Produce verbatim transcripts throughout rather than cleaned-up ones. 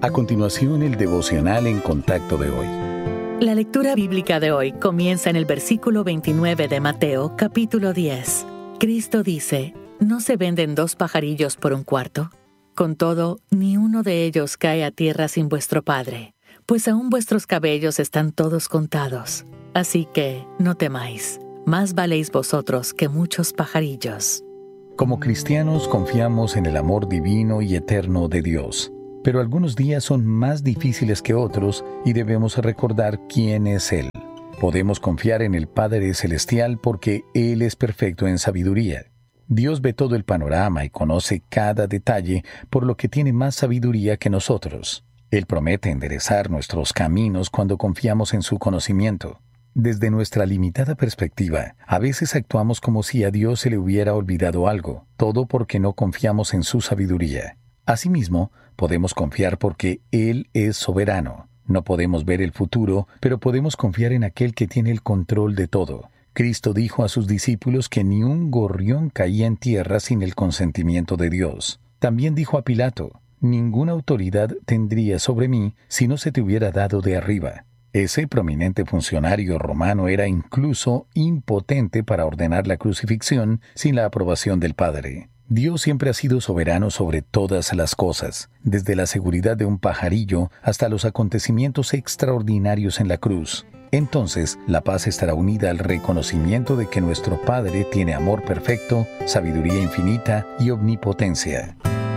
A continuación, el devocional en contacto de hoy. La lectura bíblica de hoy comienza en el versículo veintinueve de Mateo, capítulo diez. Cristo dice, ¿no se venden dos pajarillos por un cuarto? Con todo, ni uno de ellos cae a tierra sin vuestro Padre, pues aún vuestros cabellos están todos contados. Así que, no temáis, más valéis vosotros que muchos pajarillos. Como cristianos confiamos en el amor divino y eterno de Dios. Pero algunos días son más difíciles que otros y debemos recordar quién es Él. Podemos confiar en el Padre Celestial porque Él es perfecto en sabiduría. Dios ve todo el panorama y conoce cada detalle, por lo que tiene más sabiduría que nosotros. Él promete enderezar nuestros caminos cuando confiamos en su conocimiento. Desde nuestra limitada perspectiva, a veces actuamos como si a Dios se le hubiera olvidado algo, todo porque no confiamos en su sabiduría. Asimismo, podemos confiar porque Él es soberano. No podemos ver el futuro, pero podemos confiar en aquel que tiene el control de todo. Cristo dijo a sus discípulos que ni un gorrión caía en tierra sin el consentimiento de Dios. También dijo a Pilato, «Ninguna autoridad tendría sobre mí si no se te hubiera dado de arriba». Ese prominente funcionario romano era incluso impotente para ordenar la crucifixión sin la aprobación del Padre. Dios siempre ha sido soberano sobre todas las cosas, desde la seguridad de un pajarillo hasta los acontecimientos extraordinarios en la cruz. Entonces, la paz estará unida al reconocimiento de que nuestro Padre tiene amor perfecto, sabiduría infinita y omnipotencia.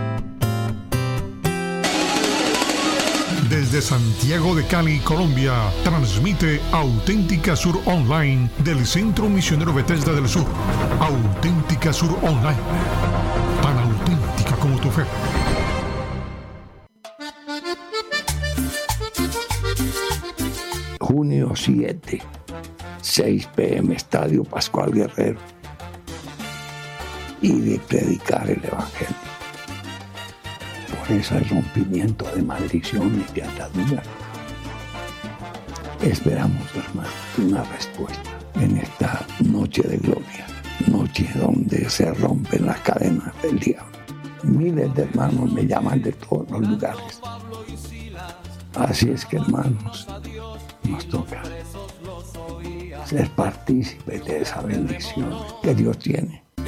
Desde Santiago de Cali, Colombia, transmite Auténtica Sur Online del Centro Misionero Bethesda del Sur. Auténtica Sur Online. Tan auténtica como tu fe. junio siete, seis p m, Estadio Pascual Guerrero. Y de predicar el Evangelio. Por eso hay rompimiento de maldiciones y de ataduras. Esperamos, hermanos, una respuesta en esta noche de gloria, noche donde se rompen las cadenas del diablo. Miles de hermanos me llaman de todos los lugares. Así es que, hermanos, nos toca ser partícipes de esa bendición que Dios tiene.